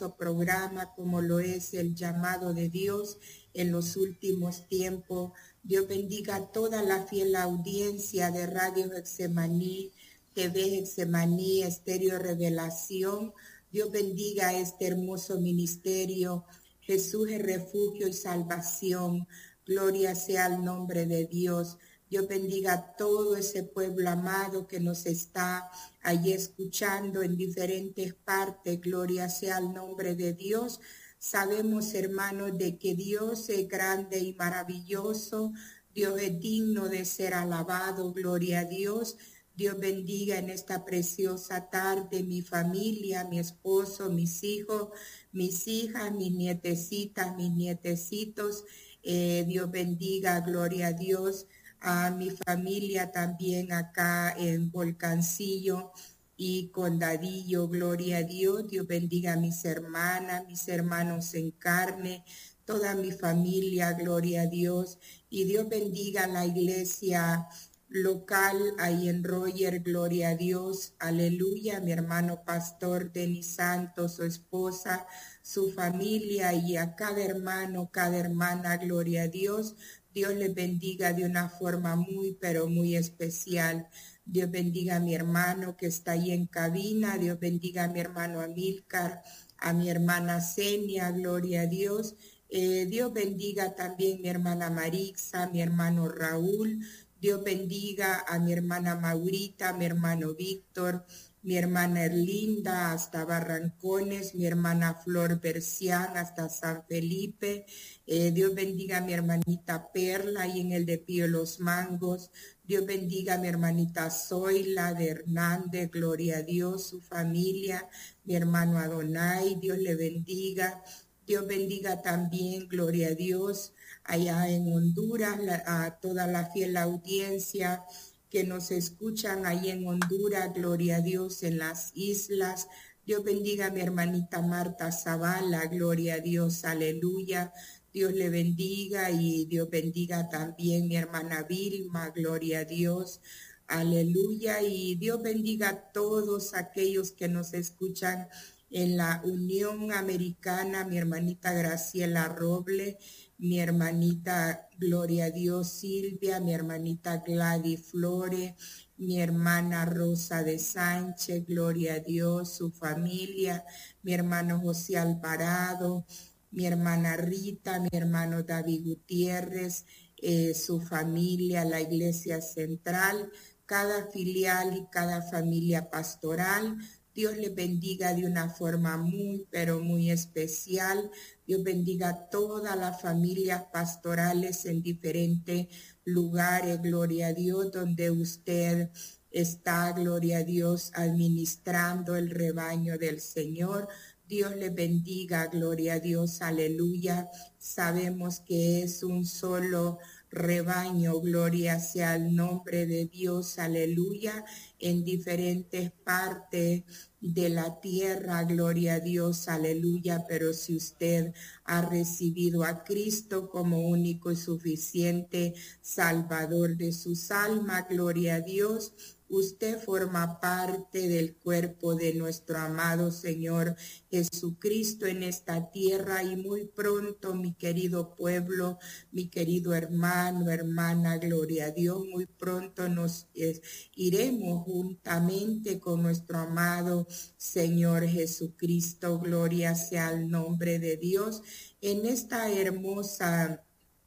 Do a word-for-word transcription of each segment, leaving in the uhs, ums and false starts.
hermoso programa como lo es el llamado de Dios en los últimos tiempos. Dios bendiga a toda la fiel audiencia de Radio Getsemaní, T V Getsemaní, Estéreo Revelación. Dios bendiga este hermoso ministerio. Jesús es refugio y salvación. Gloria sea al nombre de Dios. Dios bendiga a todo ese pueblo amado que nos está allí escuchando en diferentes partes. Gloria sea al nombre de Dios. Sabemos, hermanos, de que Dios es grande y maravilloso. Dios es digno de ser alabado. Gloria a Dios. Dios bendiga en esta preciosa tarde mi familia, mi esposo, mis hijos, mis hijas, mis nietecitas, mis nietecitos. Eh, Dios bendiga, gloria a Dios, a mi familia también acá en Volcancillo y Condadillo, gloria a Dios. Dios bendiga a mis hermanas, mis hermanos en carne, toda mi familia, gloria a Dios. Y Dios bendiga a la iglesia local ahí en Roger, gloria a Dios, aleluya, mi hermano pastor Denis Santos, su esposa, su familia y a cada hermano, cada hermana, gloria a Dios. Dios les bendiga de una forma muy, pero muy especial. Dios bendiga a mi hermano que está ahí en cabina. Dios bendiga a mi hermano Amílcar, a mi hermana Senia, gloria a Dios. Eh, Dios bendiga también a mi hermana Marixa, a mi hermano Raúl. Dios bendiga a mi hermana Maurita, a mi hermano Víctor, mi hermana Erlinda hasta Barrancones, mi hermana Flor Bercián hasta San Felipe. Eh, Dios bendiga a mi hermanita Perla y en el de Pío Los Mangos. Dios bendiga a mi hermanita Zoila de Hernández, gloria a Dios, su familia, mi hermano Adonai, Dios le bendiga. Dios bendiga también, gloria a Dios, allá en Honduras, la, a toda la fiel audiencia que nos escuchan ahí en Honduras, gloria a Dios, en las islas. Dios bendiga a mi hermanita Marta Zavala, gloria a Dios, aleluya. Dios le bendiga y Dios bendiga también mi hermana Vilma, gloria a Dios, aleluya. Y Dios bendiga a todos aquellos que nos escuchan en la Unión Americana, mi hermanita Graciela Roble, mi hermanita Gloria a Dios Silvia, mi hermanita Gladys Flores, mi hermana Rosa de Sánchez, gloria a Dios, su familia, mi hermano José Alvarado, mi hermana Rita, mi hermano David Gutiérrez, eh, su familia, la Iglesia Central, cada filial y cada familia pastoral. Dios les bendiga de una forma muy, pero muy especial. Dios bendiga a todas las familias pastorales en diferentes lugares, gloria a Dios, donde usted está, gloria a Dios, administrando el rebaño del Señor. Dios les bendiga, gloria a Dios, aleluya. Sabemos que es un solo rebaño, gloria sea el nombre de Dios, aleluya, en diferentes partes de la tierra, gloria a Dios, aleluya. Pero si usted ha recibido a Cristo como único y suficiente Salvador de sus almas, gloria a Dios, usted forma parte del cuerpo de nuestro amado Señor Jesucristo en esta tierra. Y muy pronto, mi querido pueblo, mi querido hermano, hermana, gloria a Dios, muy pronto nos eh, iremos juntamente con nuestro amado Señor Jesucristo. Gloria sea al nombre de Dios. En esta hermosa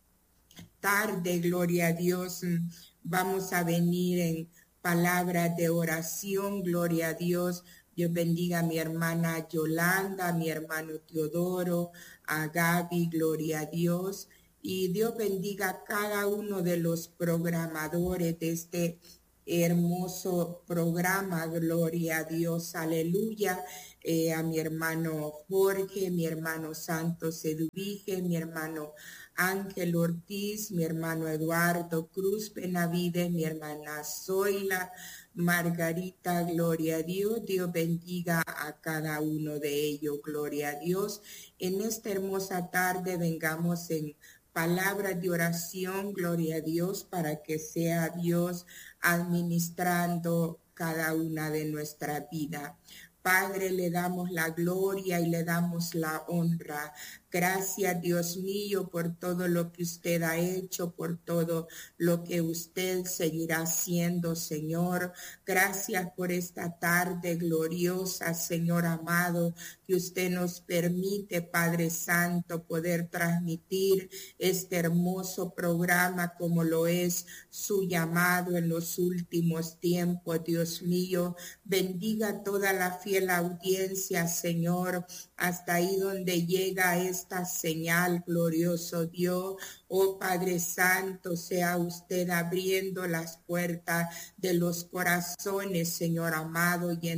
tarde, gloria a Dios, vamos a venir en palabras de oración, gloria a Dios. Dios bendiga a mi hermana Yolanda, a mi hermano Teodoro, a Gaby, gloria a Dios. Y Dios bendiga a cada uno de los programadores de este hermoso programa, gloria a Dios, aleluya. Eh, a mi hermano Jorge, mi hermano Santos Eduvige, mi hermano Ángel Ortiz, mi hermano Eduardo Cruz Benavides, mi hermana Zoila, Margarita, gloria a Dios. Dios bendiga a cada uno de ellos, gloria a Dios. En esta hermosa tarde vengamos en palabras de oración, gloria a Dios, para que sea Dios administrando cada una de nuestra vida. Padre, le damos la gloria y le damos la honra. Gracias, Dios mío, por todo lo que usted ha hecho, por todo lo que usted seguirá haciendo, Señor. Gracias por esta tarde gloriosa, Señor amado, que usted nos permite, Padre Santo, poder transmitir este hermoso programa como lo es su llamado en los últimos tiempos, Dios mío. Bendiga toda la fiel audiencia, Señor, hasta ahí donde llega esta señal, glorioso Dios. Oh Padre Santo, sea usted abriendo las puertas de los corazones, Señor amado, y